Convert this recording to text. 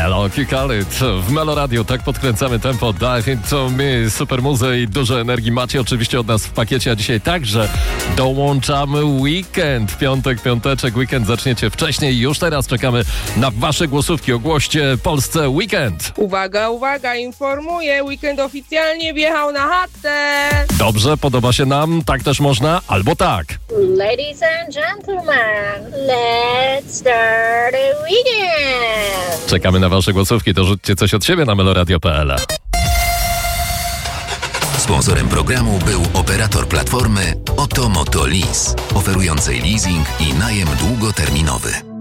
Hello, Kikalit. W Melo Radio tak podkręcamy tempo. Dive into me, super muzy i dużo energii macie oczywiście od nas w pakiecie, a dzisiaj także dołączamy weekend. Piąteczek, weekend zaczniecie wcześniej. Już teraz czekamy na wasze głosówki. Ogłoście Polsce weekend. Uwaga, informuję, weekend oficjalnie wjechał na chatę. Dobrze, podoba się nam, tak też można, albo tak. Ladies and gentlemen, let's start the weekend! Czekamy na wasze głosówki, to rzućcie coś od siebie na meloradio.pl. Sponsorem programu był operator platformy Oto Moto Lease, oferującej leasing i najem długoterminowy.